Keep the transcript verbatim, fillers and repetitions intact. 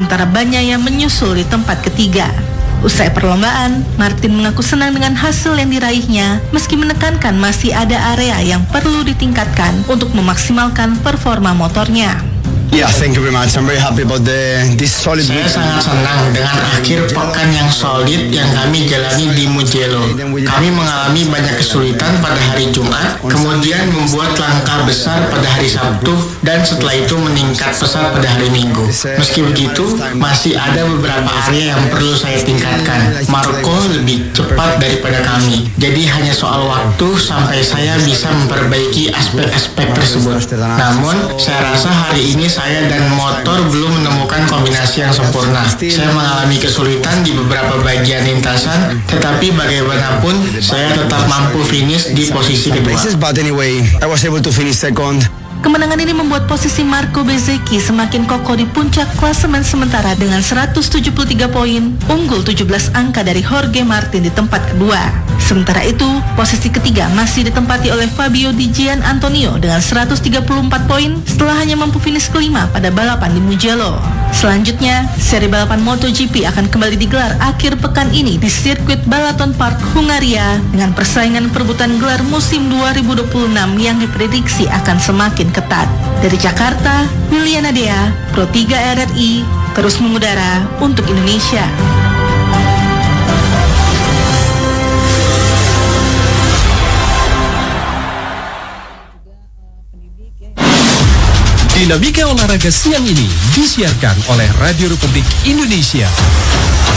sementara Bagnaia menyusul di tempat ketiga. Usai perlombaan, Martin mengaku senang dengan hasil yang diraihnya, meski menekankan masih ada area yang perlu ditingkatkan untuk memaksimalkan performa motornya. Yeah, thank you very much. I'm very happy about the this solid. Saya sangat senang dengan akhir pekan yang solid yang kami jalani di Mugello. Kami mengalami banyak kesulitan pada hari Jumat, kemudian membuat langkah besar pada hari Sabtu, dan setelah itu meningkat pesat pada hari Minggu. Meski begitu, masih ada beberapa area yang perlu saya tingkatkan. Marco lebih cepat daripada kami, jadi hanya soal waktu sampai saya bisa memperbaiki aspek-aspek tersebut. Namun, saya rasa hari ini saya dan motor belum menemukan kombinasi yang sempurna. Saya mengalami kesulitan di beberapa bagian lintasan, tetapi bagaimanapun saya tetap mampu finish di posisi kedua. But anyway, I was able to finish second. Kemenangan ini membuat posisi Marco Bezzecchi semakin kokoh di puncak klasemen sementara dengan seratus tujuh puluh tiga poin, unggul tujuh belas angka dari Jorge Martin di tempat kedua. Sementara itu, posisi ketiga masih ditempati oleh Fabio Di Gian Antonio dengan seratus tiga puluh empat poin setelah hanya mampu finish kelima pada balapan di Mugello. Selanjutnya, seri balapan MotoGP akan kembali digelar akhir pekan ini di sirkuit Balaton Park, Hungaria dengan persaingan perebutan gelar musim dua ribu dua puluh enam yang diprediksi akan semakin ketat. Dari Jakarta, Miliana Dea, Pro tiga R R I, terus mengudara untuk Indonesia. Dinamika olahraga siang ini disiarkan oleh Radio Republik Indonesia.